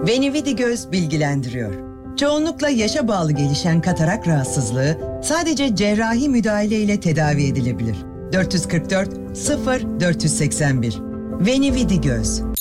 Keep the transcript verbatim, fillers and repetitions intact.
Venividi Göz bilgilendiriyor. Çoğunlukla yaşa bağlı gelişen katarak rahatsızlığı sadece cerrahi müdahale ile tedavi edilebilir. dört yüz kırk dört sıfır dört yüz seksen bir Venividi Göz.